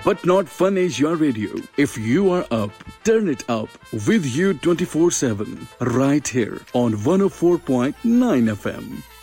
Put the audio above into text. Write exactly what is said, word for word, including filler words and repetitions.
But not fun is your radio. If you are up, turn it up with you twenty-four seven right here on one oh four point nine F M.